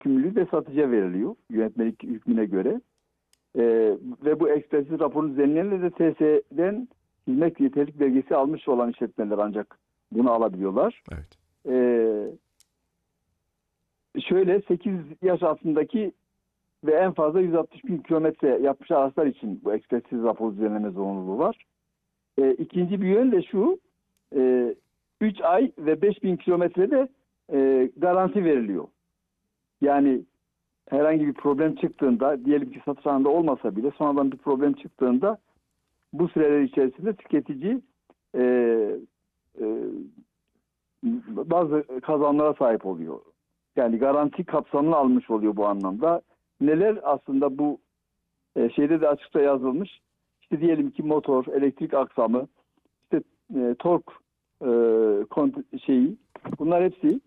yükümlülüğü de satıcıya veriliyor yönetmelik hükmüne göre. Ve bu ekspertiz raporunu düzenleyenler de TSE'den hizmet yeterlilik belgesi almış olan işletmeler ancak bunu alabiliyorlar. Evet. Şöyle 8 yaş altındaki ve en fazla 160.000 kilometre yapmış araçlar için bu ekspertiz raporu düzenleme zorunluluğu var. İkinci bir yön de şu, 3 ay ve 5.000 kilometrede garanti veriliyor. Yani herhangi bir problem çıktığında, diyelim ki satış anında olmasa bile sonradan bir problem çıktığında bu süreler içerisinde tüketici bazı kazanımlara sahip oluyor. Yani garanti kapsamını almış oluyor bu anlamda. Neler aslında bu şeyde de açıkça yazılmış. İşte diyelim ki motor, elektrik aksamı, işte tork şeyi, bunlar hepsi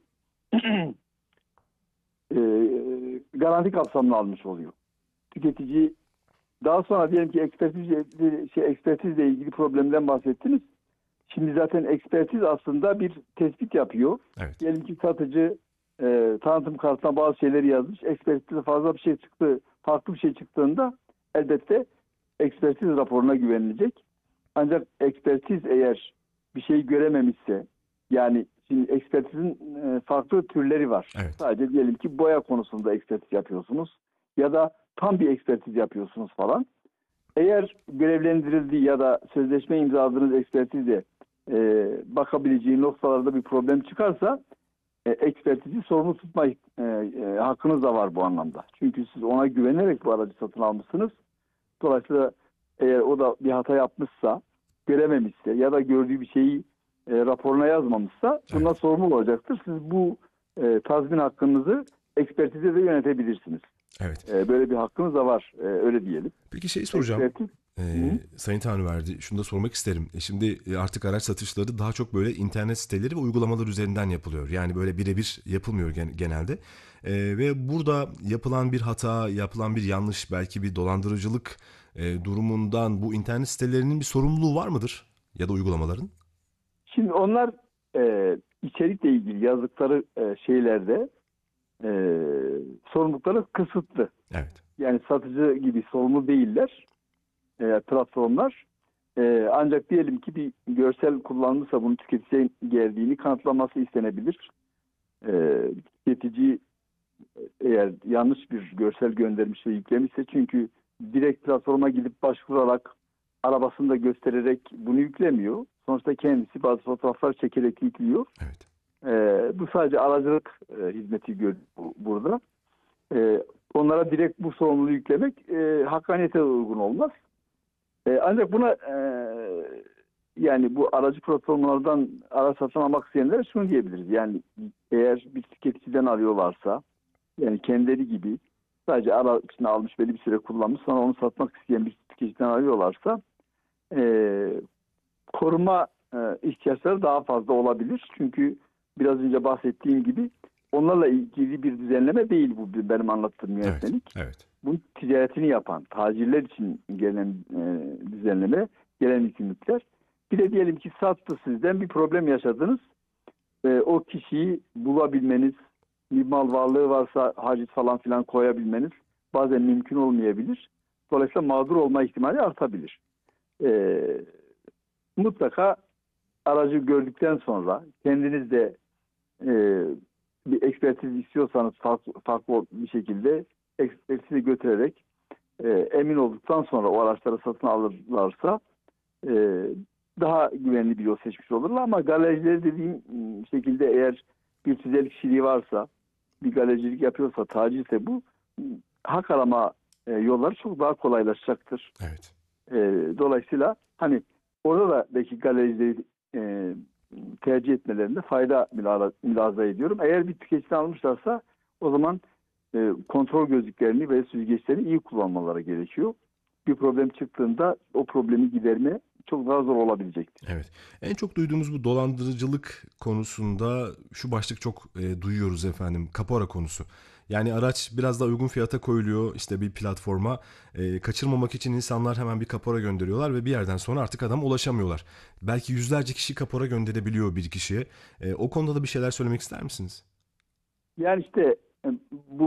garanti kapsamını almış oluyor. Tüketici daha sonra diyelim ki ekspertizle ilgili problemden bahsettiniz. Şimdi zaten ekspertiz aslında bir tespit yapıyor. Evet. Diyelim ki satıcı tanıtım kartına bazı şeyleri yazmış. Ekspertizde fazla bir şey çıktı, farklı bir şey çıktığında elbette ekspertiz raporuna güvenilecek. Ancak ekspertiz eğer bir şey görememişse, yani şimdi ekspertizin farklı türleri var. Evet. Sadece diyelim ki boya konusunda ekspertiz yapıyorsunuz ya da tam bir ekspertiz yapıyorsunuz falan. Eğer görevlendirildiği ya da sözleşme imzaladığınız ekspertizle bakabileceği noktalarda bir problem çıkarsa ekspertizi sorumlu tutma hakkınız da var bu anlamda. Çünkü siz ona güvenerek bu aracı satın almışsınız. Dolayısıyla eğer o da bir hata yapmışsa, görememişse ya da gördüğü bir şeyi raporuna yazmamışsa bundan Evet. sorumlu olacaktır. Siz bu tazmin hakkınızı ekspertize de yönetebilirsiniz. Evet. Böyle bir hakkınız da var, öyle diyelim. Peki şey soracağım. Ekspertiz. Sayın Tanrıverdi, şunu da sormak isterim. Şimdi artık araç satışları daha çok böyle internet siteleri ve uygulamalar üzerinden yapılıyor. Yani böyle birebir yapılmıyor genelde. Ve burada yapılan bir hata, yapılan bir yanlış, belki bir dolandırıcılık durumundan bu internet sitelerinin bir sorumluluğu var mıdır? Ya da uygulamaların? Şimdi onlar içerikle ilgili yazdıkları şeylerde sorumlulukları kısıtlı. Evet. Yani satıcı gibi sorumlu değiller platformlar. Ancak diyelim ki bir görsel kullanılmışsa bunun tüketiciye geldiğini kanıtlaması istenebilir. Tüketici eğer yanlış bir görsel göndermiş ve yüklemişse, çünkü direkt platforma gidip başvurarak arabasını da göstererek bunu yüklemiyor. Sonuçta kendisi bazı fotoğraflar çekerek yüklüyor. Evet. Bu sadece aracılık hizmeti görüyor burada. Onlara direkt bu sorumluluğu yüklemek hakkaniyete uygun olmaz. Ancak buna yani bu aracı platformlardan araç satın almak isteyenlere şunu diyebiliriz. Yani eğer bir tüketiciden arıyorlarsa, yani kendileri gibi sadece aracını almış, belli bir süre kullanmış, sonra onu satmak isteyen bir tüketiciden arıyorlarsa koruma ihtiyaçları daha fazla olabilir. Çünkü biraz önce bahsettiğim gibi onlarla ilgili bir düzenleme değil bu benim anlattığım yönetmelik. Evet. Evet. Bunun ticaretini yapan, tacirler için gelen düzenleme, gelen yükümlülükler. Bir de diyelim ki sattı, sizden bir problem yaşadınız. O kişiyi bulabilmeniz, bir mal varlığı varsa haciz falan filan koyabilmeniz bazen mümkün olmayabilir. Dolayısıyla mağdur olma ihtimali artabilir. Mutlaka aracı gördükten sonra kendiniz de bir ekspertiz istiyorsanız farklı bir şekilde ekspertize götürerek emin olduktan sonra o araçları satın alırlarsa daha güvenli bir yol seçmiş olurlar. Ama galericileri dediğim şekilde eğer bir tüzel kişiliği varsa, bir galericilik yapıyorsa, tacirse bu hak arama yolları çok daha kolaylaşacaktır. Evet. Dolayısıyla hani orada da belki galericileri tercih etmelerinde fayda mülahaza ediyorum. Eğer bir tüketiciden almışlarsa o zaman kontrol gözlüklerini ve süzgeçlerini iyi kullanmaları gerekiyor. Bir problem çıktığında o problemi giderme çok daha zor olabilecektir. Evet. En çok duyduğumuz bu dolandırıcılık konusunda şu başlık çok duyuyoruz efendim. Kapora konusu. Yani araç biraz daha uygun fiyata koyuluyor işte bir platforma. Kaçırmamak için insanlar hemen bir kapora gönderiyorlar ve bir yerden sonra artık adama ulaşamıyorlar. Belki yüzlerce kişi kapora gönderebiliyor bir kişiye. O konuda da bir şeyler söylemek ister misiniz? Yani işte bu